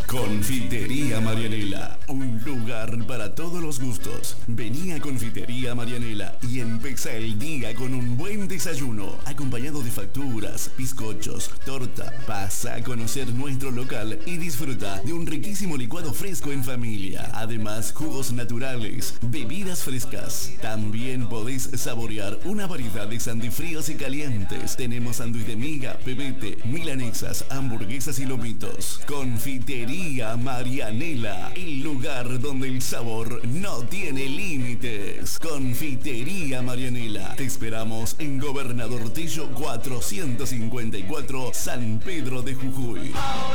Confitería Marianela, un lugar para todos los gustos. Vení a Confitería Marianela y empieza el día con un buen desayuno, acompañado de facturas, bizcochos, torta. Pasa a conocer nuestro local y disfruta de un riquísimo licuado fresco en familia. Además, jugos naturales, bebidas frescas. También podés saborear una variedad de sandifríos y calientes. Tenemos sándwich de miga, pebete, milanesas, hamburguesas y lomitos. Confitería Marianela, el lugar donde el sabor no tiene límites. Confitería Marianela. Te esperamos en Gobernador Tello 454, San Pedro de Jujuy.